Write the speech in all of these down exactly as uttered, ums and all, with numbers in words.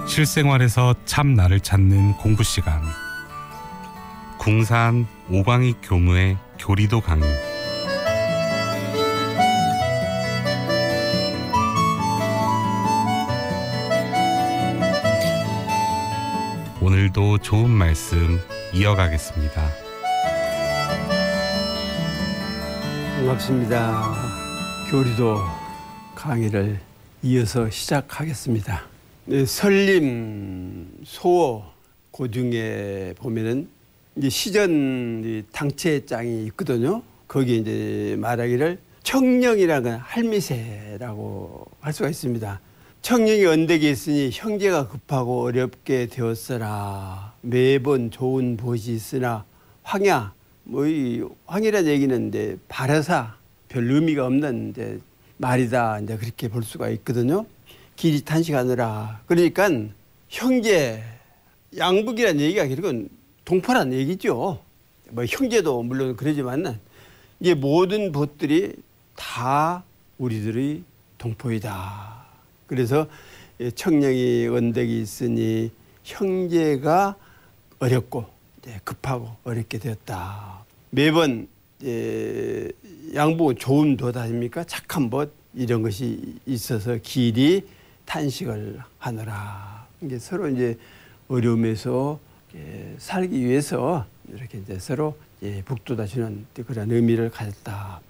실생활에서 참 나를 찾는 공부 시간. 궁산 오광익 교무의 교리도 강의. 오늘도 좋은 말씀 이어가겠습니다. 반갑습니다. 교리도 강의를 이어서 시작하겠습니다. 네, 설림, 소어 그 중에 보면은 이제 시전 당체장이 있거든요. 거기에 이제 말하기를 청령이라는 할미새라고 할 수가 있습니다. 청령이 언덕에 있으니 형제가 급하고 어렵게 되었으나 매번 좋은 보시 있으나 황야, 뭐 이 황이라는 얘기는 이제 바라사 별 의미가 없는 이제 말이다, 이제 그렇게 볼 수가 있거든요. 길이 탄식하느라. 그러니까 형제, 양북이라는 얘기가 결국은 동포란 얘기죠. 뭐 형제도 물론 그러지만 이제 모든 것들이 다 우리들의 동포이다. 그래서 청령이 언덕이 있으니 형제가 어렵고 급하고 어렵게 되었다. 매번 양복은 좋은 돛 아닙니까? 착한 벗 이런 것이 있어서 길이 탄식을 하느라. 이게 서로 이제 어려움에서 살기 위해서 이렇게 이제 서로 북돋아주는 그런 의미를 가졌다.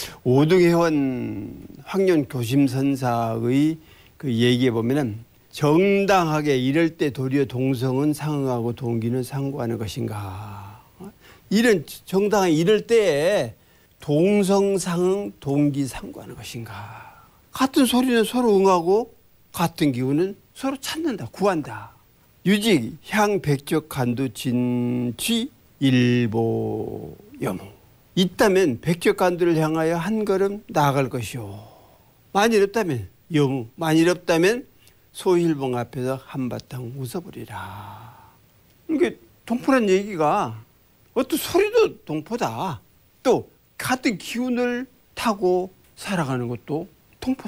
오등회원 황년교심선사의 그 얘기에 보면은 정당하게 이럴 때 도리어 동성은 상응하고 동기는 상고하는 것인가. 이런 정당하게 이럴 때에 동성상응 동기 상고하는 것인가. 같은 소리는 서로 응하고 같은 기운은 서로 찾는다, 구한다. 유직, 향, 백적, 간두, 진취, 일보, 여무. 있다면 백적, 간두를 향하여 한 걸음 나아갈 것이요. 만일 없다면 여무, 만일 없다면 소일봉 앞에서 한바탕 웃어버리라. 이게 동포란 얘기가 어떤 소리도 동포다. 또 같은 기운을 타고 살아가는 것도